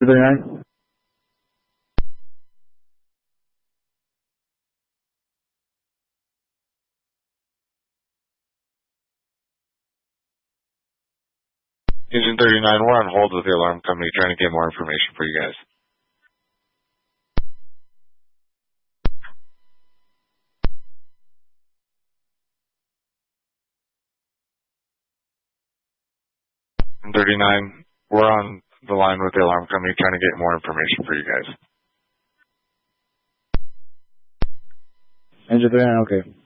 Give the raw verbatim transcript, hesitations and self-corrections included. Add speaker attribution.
Speaker 1: thirty-nine?
Speaker 2: Engine thirty-nine, we're on hold with the alarm company trying to get more information for you guys. Engine thirty-nine, we're on the line with the alarm company trying to get more information for you guys.
Speaker 1: Engine thirty-nine, okay.